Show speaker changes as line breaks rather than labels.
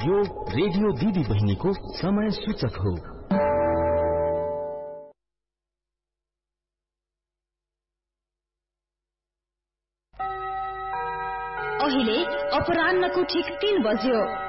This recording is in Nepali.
यो रेडियो दिदी बहिनीको समय सूचक हो।
अहिले अपराह्नको ठिक 3 बज्यो।